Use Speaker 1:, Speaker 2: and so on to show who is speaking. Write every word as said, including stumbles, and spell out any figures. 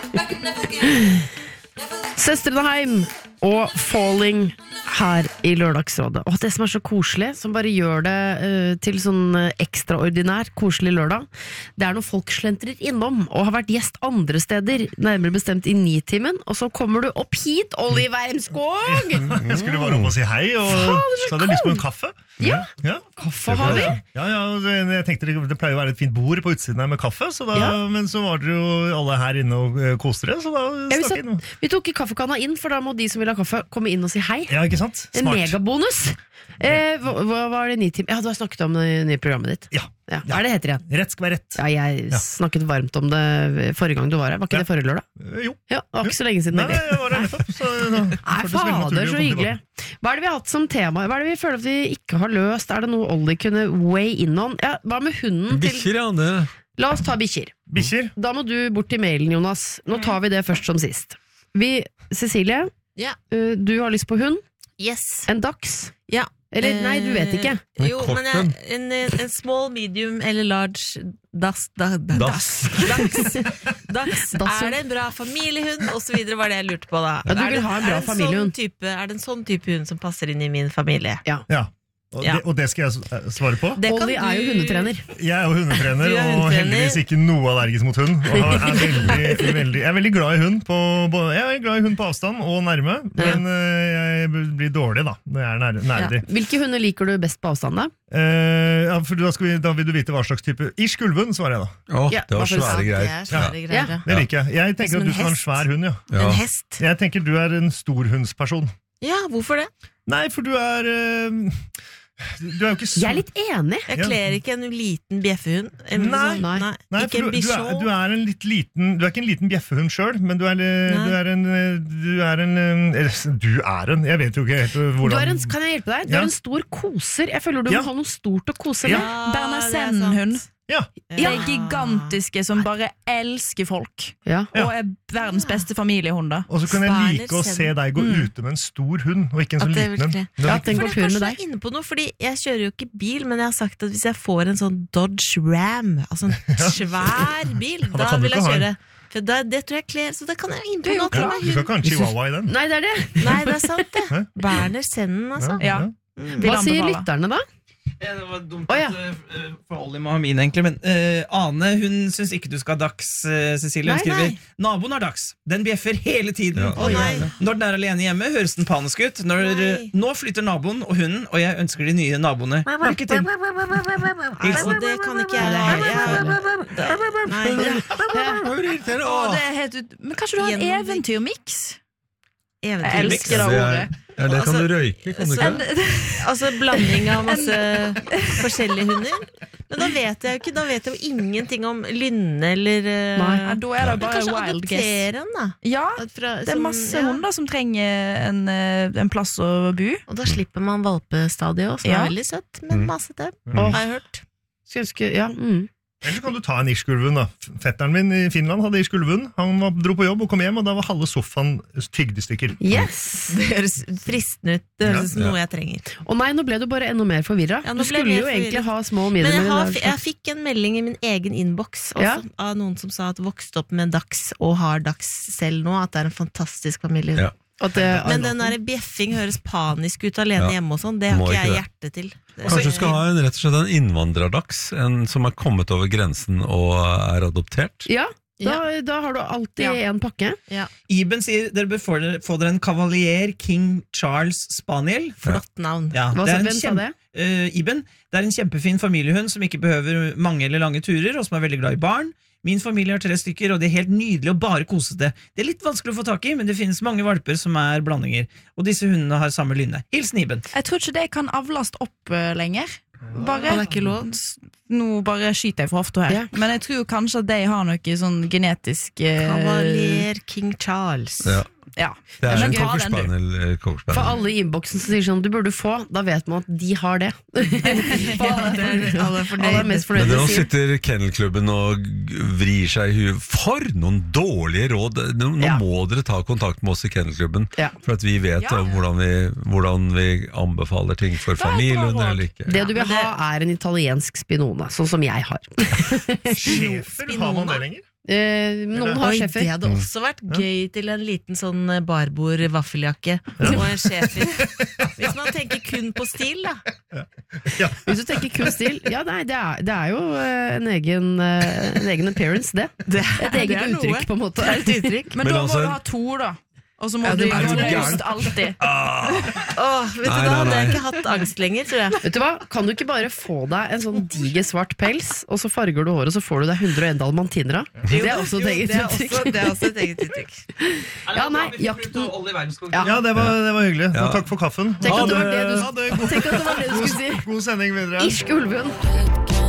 Speaker 1: Søstrene Heim og Falling her i Lørdagsrådet. Og det som er så koselig, som bare gjør det uh, til sånn ekstraordinær koselig lørdag, det er når folk slentrer innom og har vært gjest andre steder, nærmere bestemt i Nitimen, og så kommer du opp hit, Olli Wermskog!
Speaker 2: Jeg skulle bare opp og si hei, og Fader, så hadde jeg lyst på en kaffe.
Speaker 1: Ja,
Speaker 2: ja.
Speaker 1: Kaffe har vi.
Speaker 2: Ja, ja, jeg tenkte det, det pleier å være et fint bord på utsiden her med kaffe, så da, ja. Men så var dere jo alle her inne og koste dere, så da stakk jeg inn.
Speaker 1: Vi tok ikke kaffekanna inn, for da må de som vil ha kaffe komme inn og si hei.
Speaker 2: Ja, ikke sant?
Speaker 1: En megabonus. Eh, hva, hva var det nye Ja, du har snakket om det nye programmet ditt.
Speaker 2: Ja.
Speaker 1: Ja. Hva er det heter igjen?
Speaker 2: Rett skal være rett.
Speaker 1: Ja, jeg ja. snakket varmt om det forrige gang du var her. Var ikke ja. det forrige lørdag?
Speaker 2: Jo.
Speaker 1: Ja, det var ikke så lenge siden.
Speaker 2: Nei, jeg var her nettopp. Så, da,
Speaker 1: Nei, fader, så hyggelig. Hva er det vi har hatt som tema? Hva er det vi føler at vi ikke har løst? Er det noe Olli kunne weigh in on? Ja, hva med hunden til...
Speaker 3: Bikkjer, ja, det...
Speaker 1: La oss ta bikkjer.
Speaker 2: Bikkjer?
Speaker 1: Da må du bort til mailen, Jonas. Nå tar vi det først som sist. Vi, Cecilie,
Speaker 4: ja.
Speaker 1: uh, du har lyst på hund?
Speaker 4: Yes.
Speaker 1: En dags?
Speaker 4: Ja.
Speaker 1: Eller, nei, du vet ikke.
Speaker 4: Eh, jo, men jeg, en, en small, medium eller large das, da, da, das. Dags. Dags. Er det en bra familiehund? Og så videre var det jeg lurte på da.
Speaker 1: Ja, du vil ha en bra familiehund.
Speaker 4: Sånn type, er det en sånn type hund som passer inn i min familie?
Speaker 1: Ja.
Speaker 2: Ja. Og, ja. det, og det skal jeg svare på.
Speaker 1: Olli er jo hundetrener.
Speaker 2: Jeg er jo hundetrener, er hundetrener. Og heldigvis ikke noe allergisk mot hund. Og er veldig, veldig, jeg er veldig glad i hund på, jeg er glad i hund på avstand og nærme, men ja. jeg blir dårlig da når jeg er nær, nær ja.
Speaker 1: Hvilke hunder liker du best på avstand da?
Speaker 2: Uh, ja, for da, skal vi, da vil du vite hva slags type. Irsk ulvehund, svarer jeg da.
Speaker 3: Åh, oh, ja, det var svære greier.
Speaker 4: Det, svære greier.
Speaker 2: Ja. Det liker jeg. Jeg tenker at du skal ha en svær hund, ja.
Speaker 4: ja. En hest.
Speaker 2: Jeg tenker du er en storhundsperson.
Speaker 4: Ja, hvorfor det?
Speaker 2: Nei, for du er... Uh, Du er jo ikke så...
Speaker 1: Jeg er litt enig.
Speaker 4: Jeg kler ikke en liten bjeffehund. En
Speaker 2: nei,
Speaker 4: sånn, nei.
Speaker 2: nei ikke en bichon. Du, du, er en litt liten, du er ikke en liten bjeffehund selv, men du er, du er en Du er en Du er en Jeg vet jo ikke helt hvordan
Speaker 1: du er en, Kan jeg hjelpe deg? Du ja. er en stor koser. Jeg føler du
Speaker 2: ja.
Speaker 1: må ha noe stort å kose med.
Speaker 5: Ja, Bernersen-hund.
Speaker 2: Ja.
Speaker 5: De er gigantiske som bare elsker folk
Speaker 1: ja.
Speaker 5: og er verdens beste familiehunder.
Speaker 2: Og så kan jeg like å se deg gå mm. ute med en stor hund og ikke en sånn liten en.
Speaker 1: Ja, den går tur med deg.
Speaker 4: Inne på noe, fordi jeg kjører jo ikke bil, men jeg har sagt at hvis jeg får en sånn Dodge Ram, altså en svær bil, ja, da, da vil jeg kjøre. For da, det tror jeg kler, så da kan jeg inn på noe.
Speaker 2: Ja, du kan kanskje chihuahua i den.
Speaker 4: Nei, det er det. Nei, det er sant det. Berner-sennen, altså.
Speaker 5: Ja.
Speaker 4: Ja.
Speaker 1: Hva sier lytterne da?
Speaker 6: Ja, det var dumt
Speaker 1: oh, ja.
Speaker 6: at uh, for Olli må ha min egentlig, men uh, Ane, hun synes ikke du skal ha dags, uh, Cecilie. Hun skriver, naboen har dags. Den bjeffer hele tiden.
Speaker 4: Ja. Oh,
Speaker 6: Når den er alene hjemme, høres den panisk ut. Når, uh, nå flytter naboen og hunden, og jeg ønsker de nye naboene lykke til.
Speaker 4: Og det kan ikke jeg.
Speaker 5: Men kanskje du har en eventyrmix?
Speaker 4: Jeg
Speaker 5: elsker det ordet.
Speaker 3: Ja, det kan altså, du røyke, kan du ikke?
Speaker 4: Altså blanding av masse forskjellige hunder. Men da vet jeg jo ikke, da vet jeg jo ingenting om lynne eller
Speaker 5: Nei, ja, da er det bare
Speaker 4: kanskje
Speaker 5: wild guess.
Speaker 4: adoptere den da.
Speaker 5: Ja,
Speaker 4: Fra,
Speaker 5: det er
Speaker 4: som,
Speaker 5: masse
Speaker 4: ja.
Speaker 5: hunder som trenger en, en plass å bo.
Speaker 4: Og da slipper man valpestadiet også, som ja. er veldig søtt, men masse det,
Speaker 2: mm.
Speaker 4: har jeg hørt.
Speaker 1: Skal jeg huske, ja, mm.
Speaker 2: Eller så kan du ta en irsk ulvehund da. Fetteren min i Finland hadde irsk ulvehund. Han var, dro på jobb og kom hjem, og da var halve sofaen tygdestykker.
Speaker 1: Yes!
Speaker 4: Det høres fristende ut. Det høres ja, ja. noe jeg trenger.
Speaker 1: Og nei, nå ble du bare enda mer forvirret. Ja, du skulle jo egentlig ha små og
Speaker 4: medium. Men jeg, har, jeg fikk en melding i min egen inbox
Speaker 1: ja.
Speaker 4: av noen som sa at vokste opp med dags og har dags selv nå, at det er en fantastisk familie.
Speaker 3: Ja.
Speaker 1: Det,
Speaker 4: men den der bjeffing høres panisk ut alene ja. hjemme og sånn, det har ikke jeg hjerte til.
Speaker 3: Kanskje du skal ha en, rett og slett en innvandrerdags, en som er kommet over grensen og er adoptert?
Speaker 1: Ja, da, ja. da har du alltid ja. en pakke.
Speaker 4: Ja.
Speaker 6: Iben sier dere bør få dere, få dere en Cavalier King Charles Spaniel.
Speaker 4: Flott navn.
Speaker 6: Ja,
Speaker 1: Hva
Speaker 6: det er
Speaker 1: hvem
Speaker 6: en kjempe, uh, Iben, det er en kjempefin familiehund som ikke behøver mange eller lange turer, og som er veldig glad i barn. Min familie har tre stykker, og det er helt nydelig å bare kose det. Det er litt vanskelig å få tak i, men det finnes mange valper som er blandinger. Og disse hundene har samme lynne. Hilsen Iben.
Speaker 5: Jeg tror ikke det kan avlast opp uh, lenger. Bare,
Speaker 4: det er ikke lov.
Speaker 5: Nå bare skyter jeg fra hofta her. Ja. Men jeg tror kanskje at de har noe sånn genetisk uh,
Speaker 4: Cavalier King Charles.
Speaker 3: Ja.
Speaker 5: Ja.
Speaker 3: Det er en cocker-spaniel.
Speaker 1: For alle i inboxen som sier sånn, du burde få, da vet man at de har det. Alle er mest fornøyde.
Speaker 3: Men nå sitter Kennelklubben og vrir seg i huet. For noen dårlige råd. Nå, nå ja. må dere ta kontakt med oss i Kennelklubben, ja. for at vi vet ja. hvordan, vi, hvordan vi anbefaler ting for familien eller ikke.
Speaker 1: Det du vil ha er en italiensk spinone, sånn som jeg har.
Speaker 2: Schäfer, har man det lenger?
Speaker 1: Eh, noen har
Speaker 4: Oi,
Speaker 1: schæfer.
Speaker 4: det hadde også vært gøy til en liten sånn barbord vaffeljakke og en schæfer. Hvis man tenker kun på stil, da.
Speaker 2: Ja.
Speaker 1: Hvis du tenker kun stil, ja nei, det er, det er jo eh, en, egen, eh, en egen appearance, det.
Speaker 4: Det,
Speaker 1: Et eget
Speaker 4: det er
Speaker 1: uttrykk,
Speaker 4: noe.
Speaker 1: på en måte.
Speaker 4: Det er et uttrykk.
Speaker 5: Men,
Speaker 3: Men
Speaker 5: da
Speaker 3: altså-
Speaker 5: må du ha to, da. Og så må
Speaker 1: Ja,
Speaker 5: du
Speaker 1: det
Speaker 5: ha
Speaker 1: er jo
Speaker 5: lyst alltid.
Speaker 4: Åh, vet du,
Speaker 3: Nei,
Speaker 4: da
Speaker 3: nei,
Speaker 4: hadde
Speaker 3: nei.
Speaker 4: jeg ikke hatt angst lenger, tror jeg.
Speaker 1: Vet du hva? Kan du ikke bare få deg en sånn diger svart pels, og så farger du håret, og så får du deg hundre og en dalmantinere? Det er også et
Speaker 4: Jo,
Speaker 1: eget
Speaker 4: det er også,
Speaker 1: uttrykk.
Speaker 4: det er også et eget uttrykk.
Speaker 1: Ja, nei, jakten
Speaker 2: Ja, det var, det var hyggelig.
Speaker 3: Ja.
Speaker 2: Og takk for kaffen.
Speaker 1: Tenk at det var det
Speaker 2: Ha
Speaker 1: du,
Speaker 2: det. God,
Speaker 1: tenk at det var det du skulle si.
Speaker 2: god sending videre.
Speaker 1: Irsk ulven.